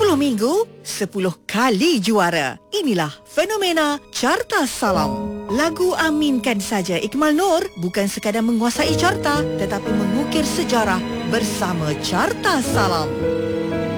minggu, 10 kali juara. Inilah fenomena Carta Salam. Lagu Aminkan Saja Ikmal Nur bukan sekadar menguasai carta, tetapi mengukir sejarah bersama Carta Salam.